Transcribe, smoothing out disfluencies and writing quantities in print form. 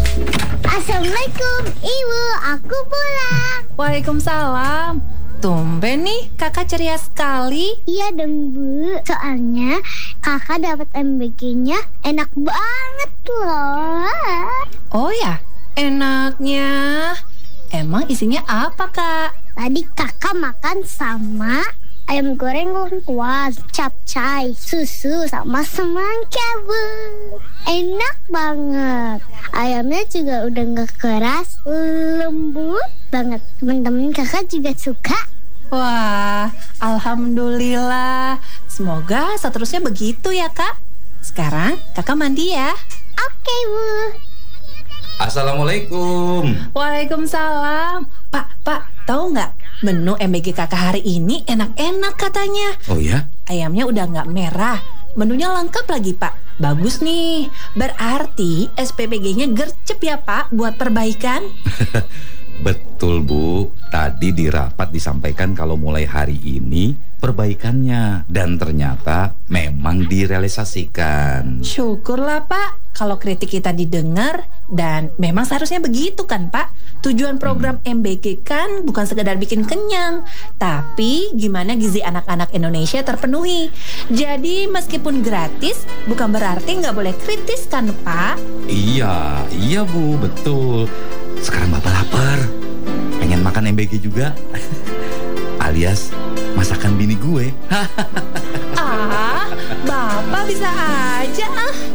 Assalamualaikum, Ibu. Aku pulang. Waalaikumsalam. Tumben nih, kakak ceria sekali. Iya dong, Bu. Soalnya kakak dapat MBG-nya enak banget loh. Oh ya, enaknya. Emang isinya apa, Kak? Tadi kakak makan sama ayam goreng lengkuas, capcay, susu, sama semangka, Bu. Enak banget. Ayamnya juga udah gak keras, lembut banget. Temen-temen kakak juga suka. Wah, alhamdulillah. Semoga seterusnya begitu ya, Kak. Sekarang kakak mandi ya. Oke, Bu. Assalamualaikum. Waalaikumsalam. Pak, tahu nggak? Menu MBG kakak hari ini enak-enak katanya. Oh ya? Ayamnya udah nggak merah. Menunya lengkap lagi, Pak. Bagus nih. Berarti SPBG-nya gercep ya, Pak, buat perbaikan. Betul, Bu. Tadi di rapat disampaikan kalau mulai hari ini perbaikannya, dan ternyata memang direalisasikan. Syukurlah, Pak, kalau kritik kita didengar, dan memang seharusnya begitu kan, Pak. Tujuan program MBG kan bukan sekedar bikin kenyang, tapi gimana gizi anak-anak Indonesia terpenuhi. Jadi meskipun gratis, bukan berarti nggak boleh kritis kan, Pak? Iya Bu, betul. Sekarang Bapak lapar, pengen makan MBG juga. Alias masakan bini gue. Bapak bisa aja.